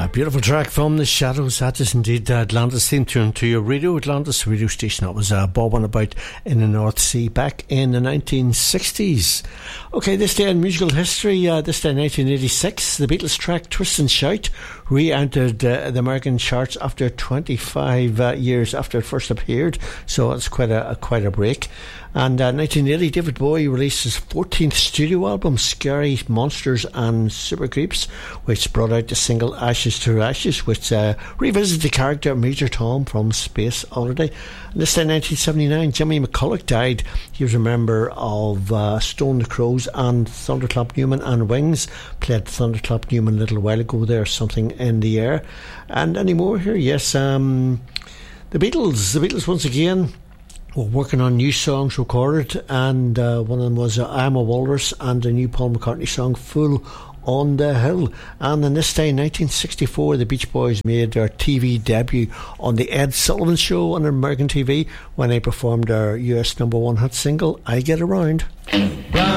Beautiful track from The Shadows. That is indeed Atlantis theme tune to your radio Atlantis radio station. That was Bob on About in the North Sea back in the 1960s. Okay, this day in musical history, this day in 1986, the Beatles track Twist and Shout re-entered the American charts after 25 years after it first appeared, so it's quite a break. And 1980, David Bowie released his 14th studio album, Scary Monsters and Super Creeps, which brought out the single Ashes to Ashes, which revisits the character Major Tom from Space Oddity. And this in 1979, Jimmy McCulloch died. He was a member of Stone the Crows and Thunderclap Newman and Wings. Played Thunderclap Newman a little while ago there, Something in the Air. And any more here? Yes, the Beatles once again were working on new songs recorded, and one of them was I'm a Walrus and a new Paul McCartney song, Fool on the Hill. And on this day in 1964, the Beach Boys made their TV debut on the Ed Sullivan Show on American TV when they performed their US #1 hit single, I Get Around.